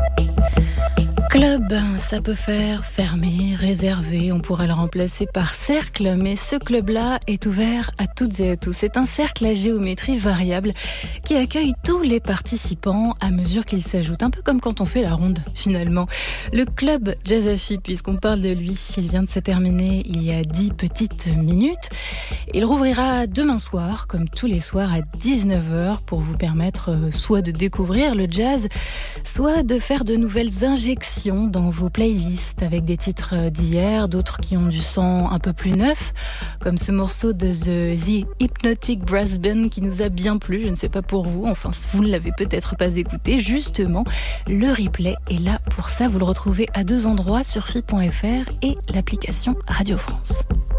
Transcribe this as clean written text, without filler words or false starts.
Club, ça peut faire fermé, réservé, on pourrait le remplacer par cercle, mais ce club-là est ouvert à toutes et à tous. C'est un cercle à géométrie variable qui accueille tous les participants à mesure qu'ils s'ajoutent, un peu comme quand on fait la ronde finalement. Le club Jazzafi, puisqu'on parle de lui, il vient de se terminer il y a 10 petites minutes. Il rouvrira demain soir, comme tous les soirs à 19h, pour vous permettre soit de découvrir le jazz, soit de faire de nouvelles injections dans vos playlists avec des titres d'hier, d'autres qui ont du son un peu plus neuf, comme ce morceau de The Hypnotic Brass Band qui nous a bien plu. Je ne sais pas pour vous, enfin vous ne l'avez peut-être pas écouté. Justement, le replay est là pour ça. Vous le retrouvez à 2 endroits, sur fi.fr et l'application Radio France.